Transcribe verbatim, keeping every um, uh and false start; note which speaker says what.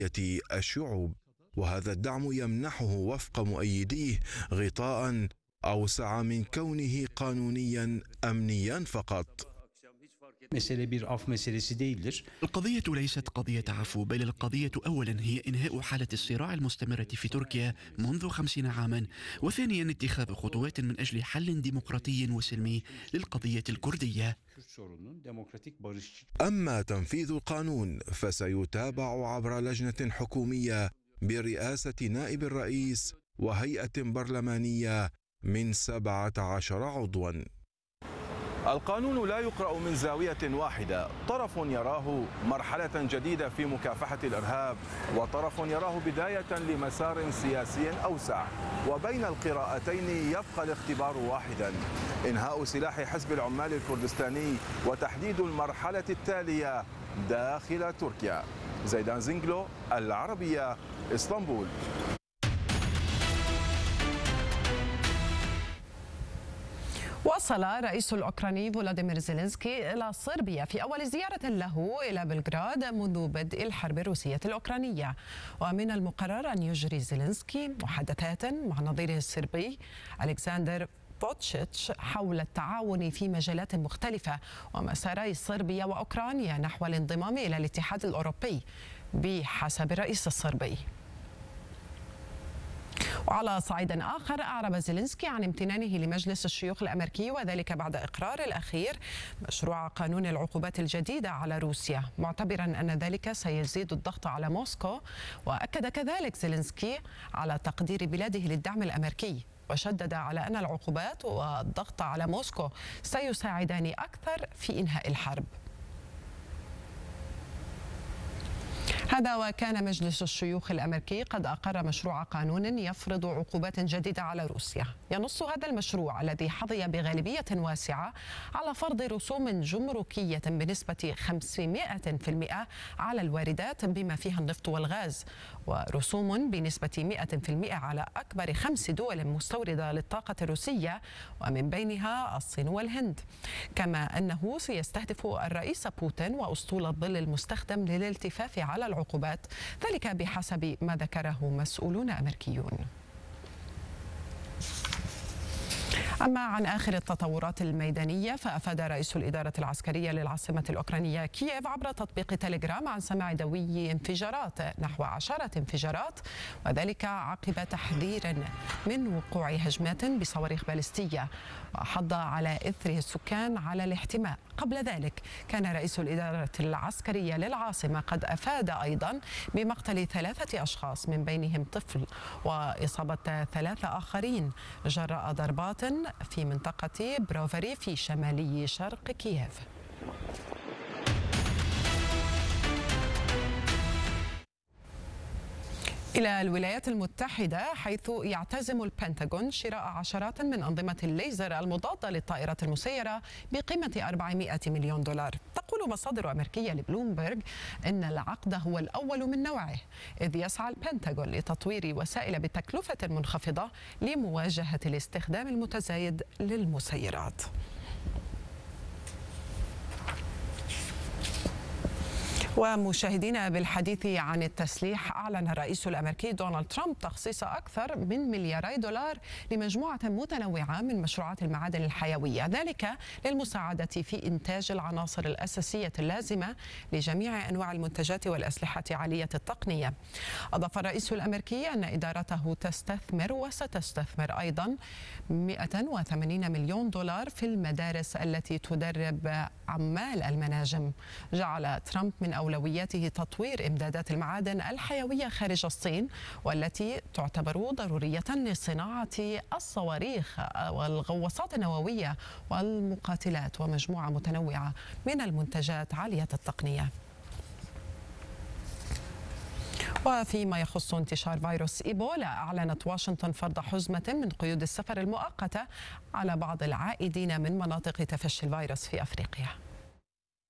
Speaker 1: الشعوب، وهذا الدعم يمنحه وفق مؤيديه غطاء أوسع من كونه قانونيا أمنيا فقط.
Speaker 2: القضية ليست قضية عفو، بل القضية أولا هي إنهاء حالة الصراع المستمرة في تركيا منذ خمسين عاما، وثانيا اتخاذ خطوات من أجل حل ديمقراطي وسلمي للقضية الكردية.
Speaker 1: أما تنفيذ القانون فسيتابع عبر لجنة حكومية برئاسة نائب الرئيس وهيئة برلمانية من سبعة عشر عضوا. القانون لا يقرأ من زاوية واحدة، طرف يراه مرحلة جديدة في مكافحة الإرهاب، وطرف يراه بداية لمسار سياسي أوسع، وبين القراءتين يبقى الاختبار واحدا: إنهاء سلاح حزب العمال الكردستاني وتحديد المرحلة التالية داخل تركيا. زيدان زنجلو، العربية، اسطنبول.
Speaker 3: وصل رئيس الأوكراني فولوديمير زيلينسكي إلى صربيا في أول زيارة له إلى بلغراد منذ بدء الحرب الروسية الأوكرانية، ومن المقرر أن يجري زيلينسكي محادثات مع نظيره الصربي ألكسندر فوتشيتش حول التعاون في مجالات مختلفة ومساري صربيا وأوكرانيا نحو الانضمام إلى الاتحاد الأوروبي بحسب الرئيس الصربي. وعلى صعيد آخر، أعرب زيلينسكي عن امتنانه لمجلس الشيوخ الأمريكي، وذلك بعد إقرار الأخير مشروع قانون العقوبات الجديدة على روسيا، معتبرا أن ذلك سيزيد الضغط على موسكو. وأكد كذلك زيلينسكي على تقدير بلاده للدعم الأمريكي، وشدد على أن العقوبات والضغط على موسكو سيساعدان أكثر في إنهاء الحرب. هذا وكان مجلس الشيوخ الأمريكي قد أقر مشروع قانون يفرض عقوبات جديدة على روسيا. ينص هذا المشروع الذي حظي بغالبية واسعة على فرض رسوم جمركية بنسبة خمسمائة بالمئة على الواردات بما فيها النفط والغاز، ورسوم بنسبة مائة بالمئة على أكبر خمس دول مستوردة للطاقة الروسية ومن بينها الصين والهند. كما أنه سيستهدف الرئيس بوتين وأسطول الظل المستخدم للالتفاف على العقوبات، ذلك بحسب ما ذكره مسؤولون أمريكيون. أما عن آخر التطورات الميدانية، فأفاد رئيس الإدارة العسكرية للعاصمة الأوكرانية كييف عبر تطبيق تليجرام عن سماع دوي انفجارات، نحو عشرة انفجارات، وذلك عقب تحذير من وقوع هجمات بصواريخ باليستية، وحض على إثره السكان على الاحتماء. قبل ذلك كان رئيس الإدارة العسكرية للعاصمة قد أفاد أيضا بمقتل ثلاثة أشخاص من بينهم طفل وإصابة ثلاثة آخرين جراء ضربات في منطقة بروفري في شمالي شرق كييف. إلى الولايات المتحدة، حيث يعتزم البنتاغون شراء عشرات من أنظمة الليزر المضادة للطائرات المسيرة بقيمة أربعمائة مليون دولار. تقول مصادر أمريكية لبلومبرغ إن العقد هو الأول من نوعه، إذ يسعى البنتاغون لتطوير وسائل بتكلفة منخفضة لمواجهة الاستخدام المتزايد للمسيرات. ومشاهدينا، بالحديث عن التسليح، أعلن الرئيس الأمريكي دونالد ترامب تخصيص أكثر من ملياري دولار لمجموعة متنوعة من مشروعات المعادن الحيوية، ذلك للمساعدة في إنتاج العناصر الأساسية اللازمة لجميع أنواع المنتجات والأسلحة عالية التقنية. أضاف الرئيس الأمريكي أن إدارته تستثمر وستستثمر أيضا مائة وثمانين مليون دولار في المدارس التي تدرب عمال المناجم. جعل ترامب من أولوياته تطوير إمدادات المعادن الحيوية خارج الصين، والتي تعتبر ضرورية لصناعة الصواريخ والغواصات النووية والمقاتلات ومجموعة متنوعة من المنتجات عالية التقنية. وفيما يخص انتشار فيروس إيبولا، أعلنت واشنطن فرض حزمة من قيود السفر المؤقتة على بعض العائدين من مناطق تفشي الفيروس في أفريقيا.